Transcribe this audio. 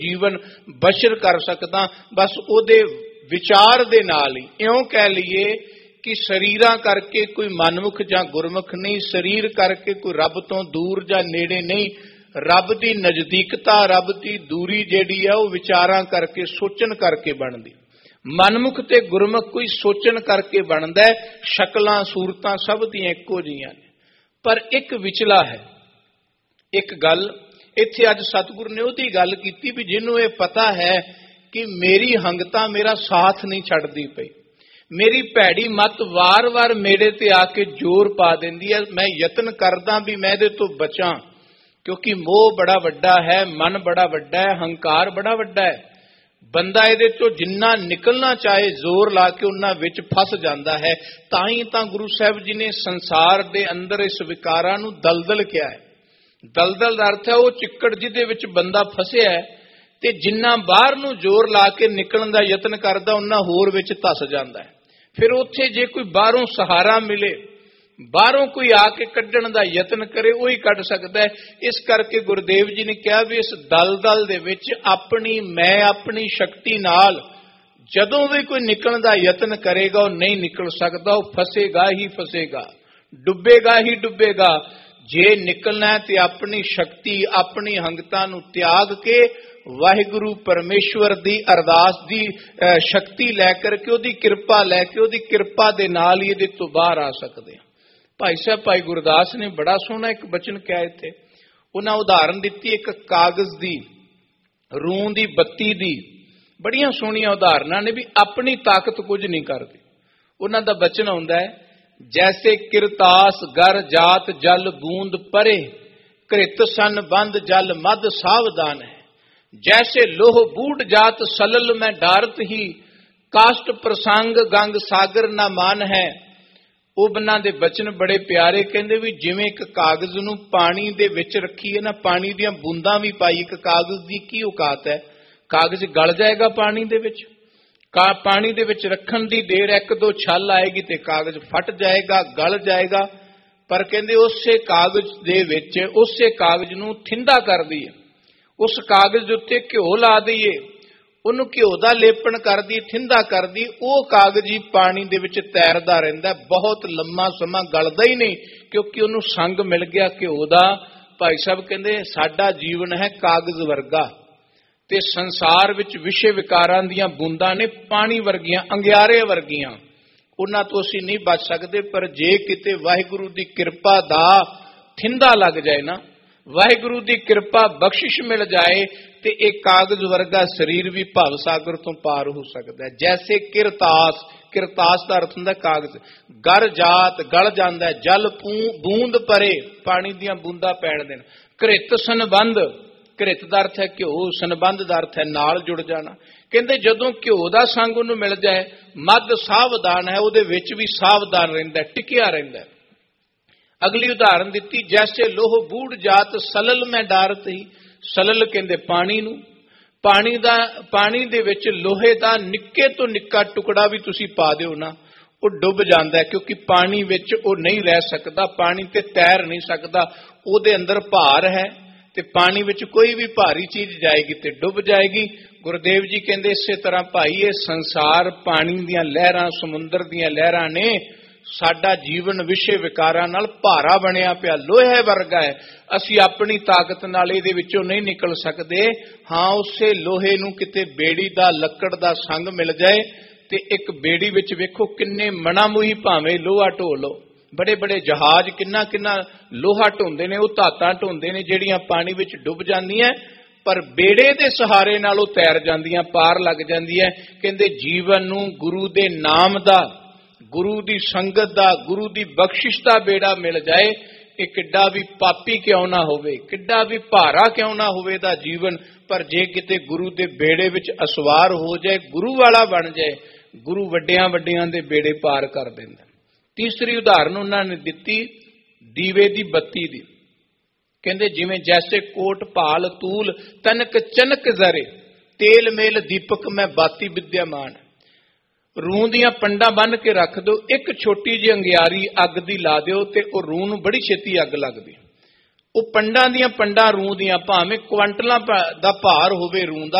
ਜੀਵਨ ਬਸ਼ਰ ਕਰ ਸਕਦਾ ਬਸ ਉਹਦੇ ਵਿਚਾਰ ਦੇ ਨਾਲ ਹੀ। ਇਉਂ ਕਹਿ ਲਈਏ ਕਿ ਸਰੀਰਾਂ ਕਰਕੇ ਕੋਈ ਮਨਮੁਖ ਜਾਂ ਗੁਰਮੁਖ ਨਹੀਂ, ਸਰੀਰ ਕਰਕੇ ਕੋਈ ਰੱਬ ਤੋਂ ਦੂਰ ਜਾਂ ਨੇੜੇ ਨਹੀਂ। ਰੱਬ ਦੀ ਨਜ਼ਦੀਕਤਾ, ਰੱਬ ਦੀ ਦੂਰੀ ਜਿਹੜੀ ਆ ਉਹ ਵਿਚਾਰਾਂ ਕਰਕੇ, ਸੋਚਣ ਕਰਕੇ ਬਣਦੀ। ਮਨਮੁਖ ਤੇ ਗੁਰਮੁਖ ਕੋਈ ਸੋਚਣ ਕਰਕੇ ਬਣਦਾ। ਸ਼ਕਲਾਂ ਸੂਰਤਾਂ ਸਭ ਦੀਆਂ ਇੱਕੋ ਜਿਹੀਆਂ ਨੇ, ਪਰ ਇੱਕ ਵਿਚਲਾ ਹੈ। ਇੱਕ ਗੱਲ ਇੱਥੇ ਅੱਜ ਸਤਿਗੁਰੂ ਨੇ ਉਹਦੀ ਗੱਲ ਕੀਤੀ ਵੀ ਜਿਹਨੂੰ ਇਹ ਪਤਾ ਹੈ ਕਿ ਮੇਰੀ ਹੰਗਤਾ ਮੇਰਾ ਸਾਥ ਨਹੀਂ ਛੱਡਦੀ ਪਈ, ਮੇਰੀ ਭੈੜੀ ਮੱਤ ਵਾਰ-ਵਾਰ ਮੇਰੇ ਤੇ ਆ ਕੇ ਜ਼ੋਰ ਪਾ ਦਿੰਦੀ ਹੈ। ਮੈਂ ਯਤਨ ਕਰਦਾ ਵੀ ਮੈਂ ਇਹਦੇ ਤੋਂ ਬਚਾਂ, ਕਿਉਂਕਿ ਮੋਹ ਬੜਾ ਵੱਡਾ ਹੈ, ਮਨ ਬੜਾ ਵੱਡਾ ਹੈ, ਹੰਕਾਰ ਬੜਾ ਵੱਡਾ ਹੈ। ਬੰਦਾ ਇਹਦੇ ਤੋਂ ਜਿੰਨਾ ਨਿਕਲਣਾ ਚਾਹੇ ਜ਼ੋਰ ਲਾ ਕੇ ਉਹਨਾਂ ਵਿੱਚ ਫਸ ਜਾਂਦਾ ਹੈ। ਤਾਂ ਹੀ ਤਾਂ ਗੁਰੂ ਸਾਹਿਬ ਜੀ ਨੇ ਸੰਸਾਰ ਦੇ ਅੰਦਰ ਇਸ ਵਿਕਾਰਾਂ ਨੂੰ ਦਲਦਲ ਕਿਹਾ ਹੈ। ਦਲਦਲ ਦਾ ਅਰਥ ਹੈ ਉਹ ਚਿੱਕੜ ਜਿਹਦੇ ਵਿੱਚ ਬੰਦਾ ਫਸਿਆ ਹੈ, ਤੇ ਜਿੰਨਾ ਬਾਹਰ ਨੂੰ ਜ਼ੋਰ ਲਾ ਕੇ ਨਿਕਲਣ ਦਾ ਯਤਨ ਕਰਦਾ ਉਹਨਾਂ ਹੋਰ ਵਿੱਚ ਧਸ ਜਾਂਦਾ ਹੈ। ਫਿਰ ਉੱਥੇ ਜੇ ਕੋਈ ਬਾਹਰੋਂ ਸਹਾਰਾ ਮਿਲੇ, ਬਾਹਰੋਂ ਕੋਈ ਆ ਕੇ ਕੱਢਣ ਦਾ ਯਤਨ ਕਰੇ, ਉਹੀ ਕੱਢ ਸਕਦਾ ਹੈ। ਇਸ ਕਰਕੇ ਗੁਰਦੇਵ ਜੀ ਨੇ ਕਿਹਾ ਵੀ ਇਸ ਦਲਦਲ ਦੇ ਵਿੱਚ ਆਪਣੀ ਸ਼ਕਤੀ ਨਾਲ ਜਦੋਂ ਵੀ ਕੋਈ ਨਿਕਲਣ ਦਾ ਯਤਨ ਕਰੇਗਾ ਉਹ ਨਹੀਂ ਨਿਕਲ ਸਕਦਾ, ਉਹ ਫਸੇਗਾ ਹੀ ਫਸੇਗਾ, ਡੁੱਬੇਗਾ ਹੀ ਡੁੱਬੇਗਾ। ਜੇ ਨਿਕਲਣਾ ਤੇ ਆਪਣੀ ਸ਼ਕਤੀ, ਆਪਣੀ ਹੰਗਤਾ ਨੂੰ ਤਿਆਗ ਕੇ ਵਾਹਿਗੁਰੂ ਪਰਮੇਸ਼ਵਰ ਦੀ ਅਰਦਾਸ ਦੀ ਸ਼ਕਤੀ ਲੈ ਕਰਕੇ, ਉਹਦੀ ਕਿਰਪਾ ਲੈ ਕੇ, ਉਹਦੀ ਕਿਰਪਾ ਦੇ ਨਾਲ ਹੀ ਇਹਦੇ ਤੋਂ ਬਾਹਰ ਆ ਸਕਦੇ ਹਾਂ। ਭਾਈ ਸਾਹਿਬ ਭਾਈ ਗੁਰਦਾਸ ਨੇ ਬੜਾ ਸੋਹਣਾ ਇੱਕ ਬਚਨ ਕਿਹਾ ਇੱਥੇ। ਉਹਨਾਂ ਉਦਾਹਰਨ ਦਿੱਤੀ ਇੱਕ ਕਾਗਜ਼ ਦੀ, ਰੂੰ ਦੀ, ਬੱਤੀ ਦੀ। ਬੜੀਆਂ ਸੋਹਣੀਆਂ ਉਦਾਹਰਨਾਂ ਨੇ ਵੀ ਆਪਣੀ ਤਾਕਤ ਕੁਝ ਨਹੀਂ ਕਰਦੀ। ਉਹਨਾਂ ਦਾ ਬਚਨ ਆਉਂਦਾ ਹੈ, ਜੈਸੇ ਕਿਰਤਾਸ ਗਰ ਜਾਤ ਜਲ ਬੂੰਦ ਪਰੇ, ਘ੍ਰਿਤ ਸਨ ਬੰਦ ਜਲ ਮਦ ਸਾਵਧਾਨ ਹੈ। ਜੈਸੇ ਲੋਹ ਬੂਟ ਜਾਤ ਸਲਲ ਮੈਂ ਡਾਰਤ ਹੀ, ਕਾਸ਼ਟ ਪ੍ਰਸੰਗ ਗੰਗ ਸਾਗਰ ਨਾ ਮਾਨ ਹੈ। ਉਹਨਾਂ ਦੇ ਬਚਨ ਬੜੇ ਪਿਆਰੇ। ਕਹਿੰਦੇ ਵੀ ਜਿਵੇਂ ਇੱਕ ਕਾਗਜ਼ ਨੂੰ ਪਾਣੀ ਦੇ ਵਿੱਚ ਰੱਖੀਏ ਨਾ, ਪਾਣੀ ਦੀਆਂ ਬੂੰਦਾਂ ਵੀ ਪਾਈ, ਇੱਕ ਕਾਗਜ਼ ਦੀ ਕੀ ਔਕਾਤ ਹੈ? ਕਾਗਜ਼ ਗਲ ਜਾਏਗਾ ਪਾਣੀ ਦੇ ਵਿੱਚ। ਪਾਣੀ ਦੇ ਵਿੱਚ ਰੱਖਣ ਦੀ ਦੇਰ ਇੱਕ ਦੋ ਛਲ ਆਏਗੀ ਤੇ ਕਾਗਜ਼ ਫਟ ਜਾਏਗਾ, ਗਲ ਜਾਏਗਾ। ਪਰ ਕਹਿੰਦੇ ਉਸੇ ਕਾਗਜ਼ ਦੇ ਵਿੱਚ, ਉਸੇ ਕਾਗਜ਼ ਨੂੰ ਥਿੰਦਾ ਕਰ ਦਈਏ, ਉਸ ਕਾਗਜ਼ ਦੇ ਉੱਤੇ ਘਿਓ ਲਾ ਦਈਏ, ਉਹਨੂੰ ਘਿਓ ਦਾ ਲੇਪਣ ਕਰਦੀ, ਥਿੰਦਾ ਕਰਦੀ, ਉਹ ਕਾਗਜ਼ ਹੀ ਪਾਣੀ ਦੇ ਵਿੱਚ ਤੈਰਦਾ ਰਹਿੰਦਾ, ਬਹੁਤ ਲੰਮਾ ਸਮਾਂ ਗਲਦਾ ਹੀ ਨਹੀਂ, ਕਿਉਂਕਿ ਉਹਨੂੰ ਸੰਗ ਮਿਲ ਗਿਆ ਘਿਓ ਦਾ। ਭਾਈ ਸਾਹਿਬ ਕਹਿੰਦੇ ਸਾਡਾ ਜੀਵਨ ਹੈ ਕਾਗਜ਼ ਵਰਗਾ, ਤੇ ਸੰਸਾਰ ਵਿੱਚ ਵਿਸ਼ੇ ਵਿਕਾਰਾਂ ਦੀਆਂ ਬੂੰਦਾਂ ਨੇ ਪਾਣੀ ਵਰਗੀਆਂ, ਅੰਗਿਆਰੇ ਵਰਗੀਆਂ। ਉਹਨਾਂ ਤੋਂ ਅਸੀਂ ਨਹੀਂ ਬਚ ਸਕਦੇ। ਪਰ ਜੇ ਕਿਤੇ ਵਾਹਿਗੁਰੂ ਦੀ ਕਿਰਪਾ ਦਾ ਥਿੰਦਾ ਲੱਗ ਜਾਏ ਨਾ, ਵਾਹਿਗੁਰੂ ਦੀ ਕਿਰਪਾ ਬਖਸ਼ਿਸ਼ ਮਿਲ ਜਾਏ, ਤੇ ਇਹ ਕਾਗਜ਼ ਵਰਗਾ ਸਰੀਰ ਵੀ ਭਵ ਸਾਗਰ ਤੋਂ ਪਾਰ ਹੋ ਸਕਦਾ ਹੈ। ਜੈਸੇ ਕਿਰਤਾਸ, ਕਿਰਤਾਸ ਦਾ ਅਰਥ ਹੁੰਦਾ ਕਾਗਜ਼, ਗਰ ਜਾਤ ਗਲ ਜਾਂਦਾ ਹੈ, ਜਲ ਬੂੰਦ ਪਰੇ, ਪਾਣੀ ਦੀਆਂ ਬੂੰਦਾਂ ਪੈਣ ਦੇਣ। ਘ੍ਰਿਤ ਸੰਬੰਧ, ਘ੍ਰਿਤ ਦਾ ਅਰਥ ਹੈ ਘਿਓ, ਸੰਬੰਧ ਦਾ ਅਰਥ ਹੈ ਨਾਲ ਜੁੜ ਜਾਣਾ। ਕਹਿੰਦੇ ਜਦੋਂ ਘਿਓ ਦਾ ਸੰਗ ਉਹਨੂੰ ਮਿਲ ਜਾਏ, ਮੱਧ ਸਾਵਧਾਨ ਹੈ, ਉਹਦੇ ਵਿੱਚ ਵੀ ਸਾਵਧਾਨ ਰਹਿੰਦਾ, ਟਿਕਿਆ ਰਹਿੰਦਾ। ਅਗਲੀ ਉਦਾਹਰਨ ਦਿੱਤੀ, ਜੈਸੇ ਲੋਹ ਬੂੜ ਜਾਤ ਸਲਲ ਮੈਂ ਡਾਰਤ ਹੀ। ਸਲਲ ਕਹਿੰਦੇ ਪਾਣੀ ਨੂੰ। ਪਾਣੀ ਦੇ ਵਿੱਚ ਲੋਹੇ ਦਾ ਨਿੱਕੇ ਤੋਂ ਨਿੱਕਾ ਟੁਕੜਾ ਵੀ ਤੁਸੀਂ ਪਾ ਦਿਓ ਨਾ, ਉਹ ਡੁੱਬ ਜਾਂਦਾ, ਕਿਉਂਕਿ ਪਾਣੀ ਵਿੱਚ ਉਹ ਨਹੀਂ ਰਹਿ ਸਕਦਾ, ਪਾਣੀ ਤੇ ਤੈਰ ਨਹੀਂ ਸਕਦਾ, ਉਹਦੇ ਅੰਦਰ ਭਾਰ ਹੈ, ਤੇ ਪਾਣੀ ਵਿੱਚ ਕੋਈ ਵੀ ਭਾਰੀ ਚੀਜ਼ ਜਾਏਗੀ ਤੇ ਡੁੱਬ ਜਾਏਗੀ। ਗੁਰਦੇਵ ਜੀ ਕਹਿੰਦੇ ਇਸੇ ਤਰ੍ਹਾਂ ਭਾਈ ਇਹ ਸੰਸਾਰ ਪਾਣੀ ਦੀਆਂ ਲਹਿਰਾਂ, ਸਮੁੰਦਰ ਦੀਆਂ ਲਹਿਰਾਂ ਨੇ। ਸਾਡਾ ਜੀਵਨ ਵਿਸ਼ੇ ਵਿਕਾਰਾਂ ਨਾਲ ਭਾਰਾ ਬਣਿਆ ਪਿਆ, ਲੋਹੇ ਵਰਗਾ ਹੈ। ਅਸੀਂ ਆਪਣੀ ਤਾਕਤ ਨਾਲ ਇਹਦੇ ਵਿੱਚੋਂ ਨਹੀਂ ਨਿਕਲ ਸਕਦੇ। ਹਾਂ, ਉਸੇ ਲੋਹੇ ਨੂੰ ਕਿਤੇ ਬੇੜੀ ਦਾ, ਲੱਕੜ ਦਾ ਸੰਗ ਮਿਲ ਜਾਏ, ਤੇ ਇੱਕ ਬੇੜੀ ਵਿੱਚ ਵੇਖੋ ਕਿੰਨੇ ਮਣਾਮੂਹੀ ਭਾਵੇਂ ਲੋਹਾ ਢੋ ਲਓ, ਬੜੇ ਬੜੇ ਜਹਾਜ਼ ਕਿੰਨਾ ਕਿੰਨਾ ਲੋਹਾ ਢੋਂਦੇ ਨੇ, ਉਹ ਧਾਤਾਂ ਢੋਂਦੇ ਨੇ ਜਿਹੜੀਆਂ ਪਾਣੀ ਵਿੱਚ ਡੁੱਬ ਜਾਂਦੀਆਂ, ਪਰ ਬੇੜੇ ਦੇ ਸਹਾਰੇ ਨਾਲ ਉਹ ਤੈਰ ਜਾਂਦੀਆਂ, ਪਾਰ ਲੱਗ ਜਾਂਦੀ ਹੈ। ਕਹਿੰਦੇ ਜੀਵਨ ਨੂੰ ਗੁਰੂ ਦੇ ਨਾਮ ਦਾ, ਗੁਰੂ ਦੀ ਸੰਗਤ ਦਾ, ਗੁਰੂ ਦੀ ਬਖਸ਼ਿਸ਼ ਦਾ ਬੇੜਾ ਮਿਲ ਜਾਏ, ਇਹ ਕਿੱਡਾ ਵੀ ਪਾਪੀ ਕਿਉਂ ਨਾ ਹੋਵੇ, ਕਿੱਡਾ ਵੀ ਭਾਰਾ ਕਿਉਂ ਨਾ ਹੋਵੇ ਦਾ ਜੀਵਨ, ਪਰ ਜੇ ਕਿਤੇ ਗੁਰੂ ਦੇ ਬੇੜੇ ਵਿੱਚ ਅਸਵਾਰ ਹੋ ਜਾਏ, ਗੁਰੂ ਵਾਲਾ ਬਣ ਜਾਏ, ਗੁਰੂ ਵੱਡਿਆਂ ਵੱਡਿਆਂ ਦੇ ਬੇੜੇ ਪਾਰ ਕਰ ਦਿੰਦਾ। ਤੀਸਰੀ ਉਦਾਹਰਨ ਉਹਨਾਂ ਨੇ ਦਿੱਤੀ ਦੀਵੇ ਦੀ ਬੱਤੀ ਦੀ। ਕਹਿੰਦੇ ਜਿਵੇਂ ਜੈਸੇ ਕੋਟ ਭਾਲ ਤੂਲ ਤਨਕ ਚਨਕ ਜ਼ਰੇ, ਤੇਲ ਮੇਲ ਦੀਪਕ ਮੈਂ ਬਾਤੀ ਵਿਦਿਆਮਾਨ। ਰੂੰ ਦੀਆਂ ਪੰਡਾਂ ਬੰਨ ਕੇ ਰੱਖ ਦਿਓ, ਇੱਕ ਛੋਟੀ ਜਿਹੀ ਅੰਗਿਆਰੀ ਅੱਗ ਦੀ ਲਾ ਦਿਓ, ਤੇ ਉਹ ਰੂੰ ਨੂੰ ਬੜੀ ਛੇਤੀ ਅੱਗ ਲੱਗਦੀ। ਉਹ ਪੰਡਾਂ ਦੀਆਂ ਪੰਡਾਂ ਰੂੰ ਦੀਆਂ, ਭਾਵੇਂ ਕੁਆਂਟਲਾਂ ਦਾ ਭਾਰ ਹੋਵੇ ਰੂੰ ਦਾ,